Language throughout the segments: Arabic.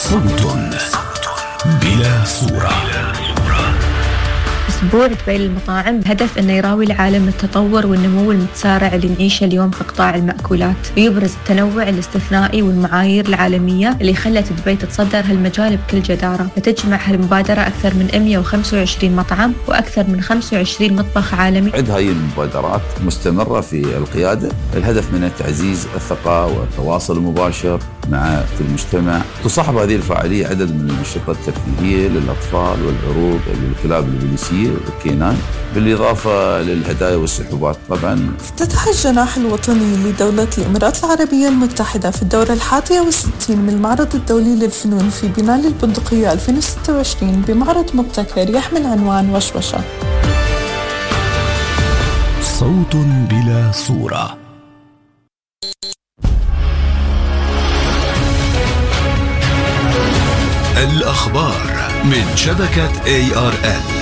صوت بلا صورة. أسبوع بين المطاعم بهدف أنه يراوي العالم التطور والنمو المتسارع اللي نعيشه اليوم في قطاع المأكولات، ويبرز التنوع الاستثنائي والمعايير العالمية اللي خلت دبي تتصدر هالمجال بكل جدارة. فتجمع هالمبادرة أكثر من 125 مطعم وأكثر من 25 مطبخ عالمي. عد هاي المبادرات مستمرة في القيادة، الهدف منها تعزيز الثقة والتواصل المباشر مع المجتمع. تصاحب هذه الفعالية عدد من الأنشطة الترفيهية للأطفال والعروض للكلاب البوليسية والكينان، بالإضافة للهدايا والسحوبات. طبعا افتتح الجناح الوطني لدولة الإمارات العربية المتحدة في الدورة 61 من المعرض الدولي للفنون في بناء البندقية 2026 بمعرض مبتكر يحمل عنوان وشوشة. صوت بلا صورة. الأخبار من شبكة ARN.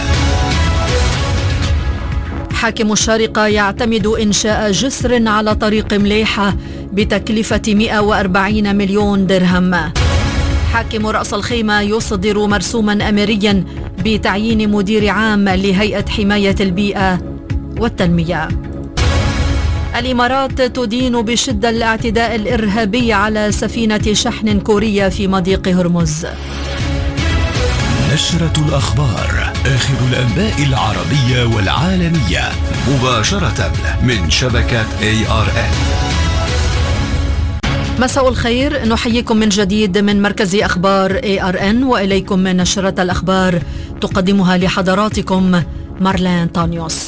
حاكم الشارقة يعتمد إنشاء جسر على طريق مليحة بتكلفة 140 مليون درهم. حاكم رأس الخيمة يصدر مرسوما أميريا بتعيين مدير عام لهيئة حماية البيئة والتنمية. الإمارات تدين بشدة الاعتداء الإرهابي على سفينة شحن كورية في مضيق هرمز. نشرة الأخبار، آخر الأنباء العربية والعالمية مباشرة من شبكة ARN. مساء الخير، نحييكم من جديد من مركز أخبار ARN، وإليكم من نشرة الأخبار تقدمها لحضراتكم مارلين طانيوس.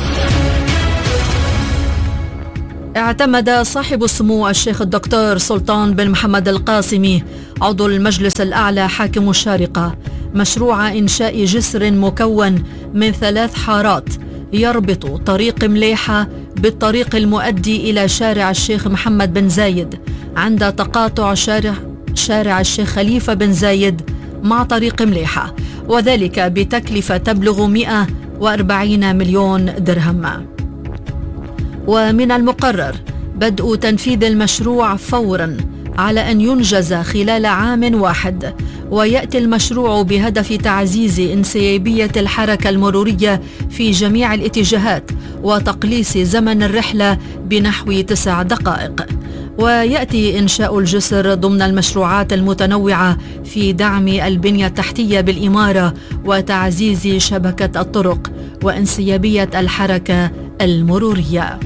اعتمد صاحب السمو الشيخ الدكتور سلطان بن محمد القاسمي عضو المجلس الأعلى حاكم الشارقة مشروع إنشاء جسر مكون من 3 حارات يربط طريق مليحة بالطريق المؤدي إلى شارع الشيخ محمد بن زايد عند تقاطع شارع الشيخ خليفة بن زايد مع طريق مليحة، وذلك بتكلفة تبلغ 140 مليون درهم. ومن المقرر بدء تنفيذ المشروع فوراً على أن ينجز خلال عام واحد، ويأتي المشروع بهدف تعزيز انسيابية الحركة المرورية في جميع الاتجاهات وتقليص زمن الرحلة بنحو 9 دقائق. ويأتي إنشاء الجسر ضمن المشروعات المتنوعة في دعم البنية التحتية بالإمارة وتعزيز شبكة الطرق وانسيابية الحركة المرورية.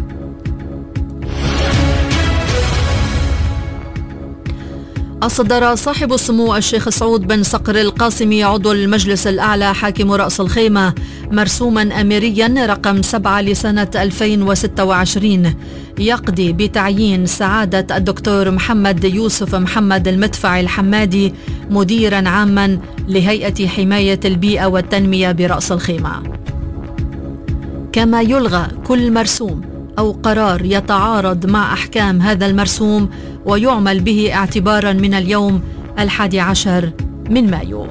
أصدر صاحب السمو الشيخ سعود بن صقر القاسمي عضو المجلس الأعلى حاكم رأس الخيمة مرسوما أميريا رقم 7 لسنة 2026 يقضي بتعيين سعادة الدكتور محمد يوسف محمد المدفع الحمادي مديرا عاما لهيئة حماية البيئة والتنمية برأس الخيمة. كما يلغى كل مرسوم أو قرار يتعارض مع أحكام هذا المرسوم ويعمل به اعتبارا من اليوم 11 من مايو.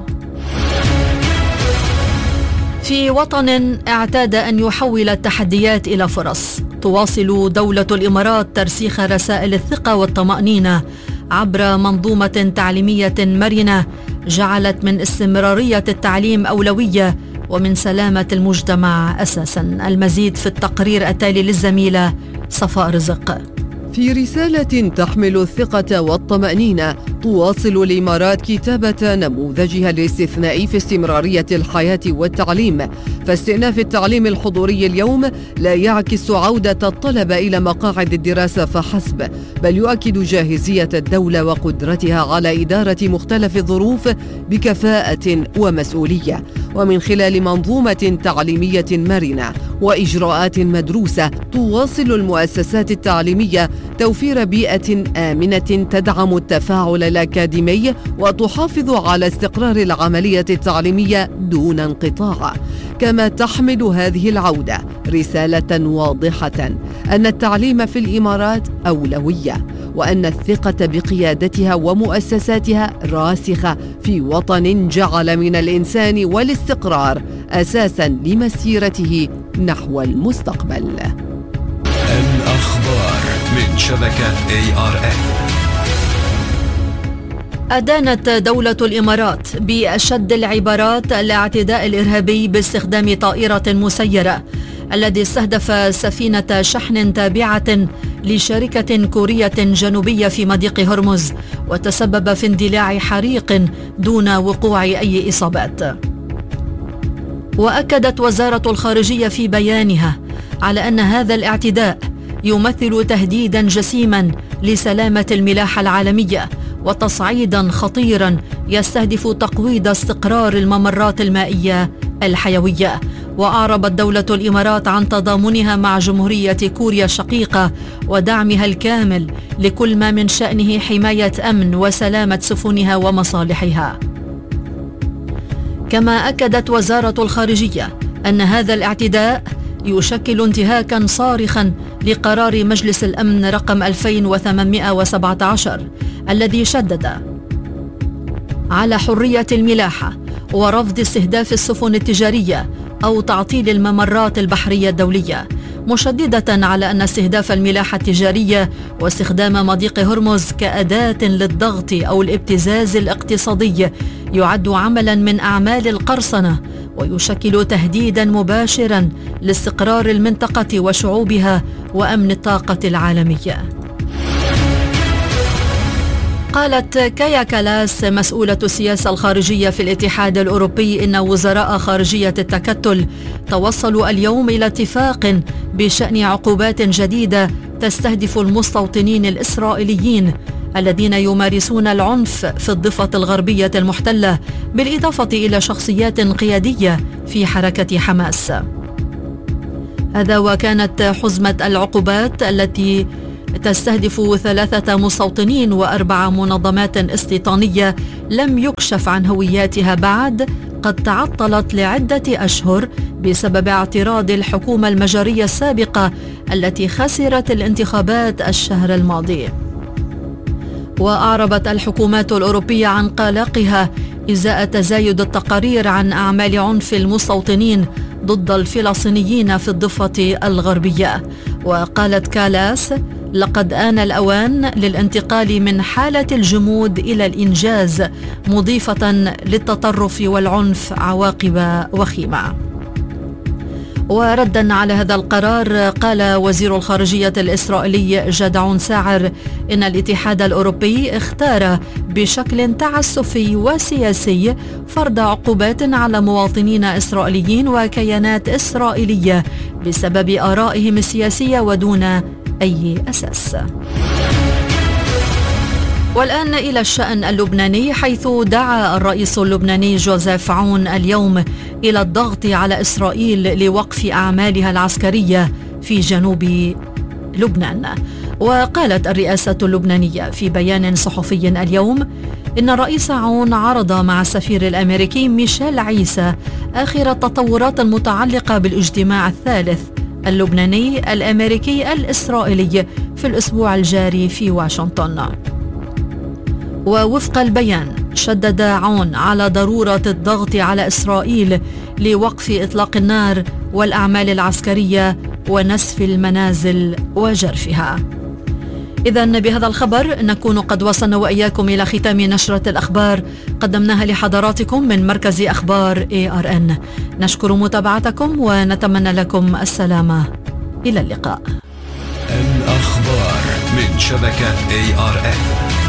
في وطن اعتاد أن يحول التحديات إلى فرص، تواصل دولة الإمارات ترسيخ رسائل الثقة والطمأنينة عبر منظومة تعليمية مرنة جعلت من استمرارية التعليم أولوية ومن سلامة المجتمع أساساً. المزيد في التقرير التالي للزميلة صفاء رزق. في رسالة تحمل الثقة والطمأنينة تواصل الإمارات كتابة نموذجها الاستثنائي في استمرارية الحياة والتعليم، فاستئناف التعليم الحضوري اليوم لا يعكس عودة الطلبة إلى مقاعد الدراسة فحسب، بل يؤكد جاهزية الدولة وقدرتها على إدارة مختلف الظروف بكفاءة ومسؤولية. ومن خلال منظومة تعليمية مرنة وإجراءات مدروسة تواصل المؤسسات التعليمية توفير بيئة آمنة تدعم التفاعل الأكاديمي وتحافظ على استقرار العملية التعليمية دون انقطاع. كما تحمل هذه العودة رسالة واضحة أن التعليم في الإمارات أولوية، وأن الثقة بقيادتها ومؤسساتها راسخة في وطن جعل من الإنسان والاستقرار أساساً لمسيرته نحو المستقبل. الأخبار من شبكة ARN. أدانت دولة الإمارات بأشد العبارات الاعتداء الإرهابي باستخدام طائرة مسيرة الذي استهدف سفينة شحن تابعة لشركة كورية جنوبية في مضيق هرمز، وتسبب في اندلاع حريق دون وقوع أي إصابات. وأكدت وزارة الخارجية في بيانها على أن هذا الاعتداء يمثل تهديدا جسيما لسلامة الملاحة العالمية وتصعيدا خطيرا يستهدف تقويض استقرار الممرات المائية الحيوية. وأعربت دولة الإمارات عن تضامنها مع جمهورية كوريا الشقيقة ودعمها الكامل لكل ما من شأنه حماية أمن وسلامة سفنها ومصالحها. كما أكدت وزارة الخارجية أن هذا الاعتداء يشكل انتهاكا صارخا لقرار مجلس الأمن رقم 2817 الذي شدد على حرية الملاحة ورفض استهداف السفن التجارية أو تعطيل الممرات البحرية الدولية، مشددة على أن استهداف الملاحة التجارية واستخدام مضيق هرمز كأداة للضغط أو الابتزاز الاقتصادي يعد عملا من أعمال القرصنة ويشكل تهديدا مباشرا لاستقرار المنطقة وشعوبها وأمن الطاقة العالمية. قالت كايا كالاس مسؤولة السياسة الخارجية في الاتحاد الأوروبي إن وزراء خارجية التكتل توصلوا اليوم إلى اتفاق بشأن عقوبات جديدة تستهدف المستوطنين الإسرائيليين الذين يمارسون العنف في الضفة الغربية المحتلة، بالإضافة إلى شخصيات قيادية في حركة حماس. هذا وكانت حزمة العقوبات التي تستهدف 3 مستوطنين و4 منظمات استيطانية لم يكشف عن هوياتها بعد قد تعطلت لعدة أشهر بسبب اعتراض الحكومة المجرية السابقة التي خسرت الانتخابات الشهر الماضي. وأعربت الحكومات الأوروبية عن قلقها إزاء تزايد التقارير عن أعمال عنف المستوطنين ضد الفلسطينيين في الضفة الغربية. وقالت كالاس: لقد آن الأوان للانتقال من حالة الجمود إلى الإنجاز، مضيفة للتطرف والعنف عواقب وخيمة. وردا على هذا القرار قال وزير الخارجية الإسرائيلي جدعون ساعر إن الاتحاد الأوروبي اختار بشكل تعسفي وسياسي فرض عقوبات على مواطنين إسرائيليين وكيانات إسرائيلية بسبب آرائهم السياسية ودون أي أساس. والآن إلى الشأن اللبناني، حيث دعا الرئيس اللبناني جوزيف عون اليوم إلى الضغط على إسرائيل لوقف أعمالها العسكرية في جنوب لبنان. وقالت الرئاسة اللبنانية في بيان صحفي اليوم إن الرئيس عون عرض مع السفير الأمريكي ميشيل عيسى آخر التطورات المتعلقة بالاجتماع الثالث اللبناني الأمريكي الإسرائيلي في الأسبوع الجاري في واشنطن. ووفق البيان شدد عون على ضرورة الضغط على إسرائيل لوقف إطلاق النار والأعمال العسكرية ونسف المنازل وجرفها. إذن بهذا الخبر نكون قد وصلنا وإياكم إلى ختام نشرة الأخبار قدمناها لحضراتكم من مركز أخبار ARN. نشكر متابعتكم ونتمنى لكم السلامة. إلى اللقاء. الأخبار من شبكة ARN.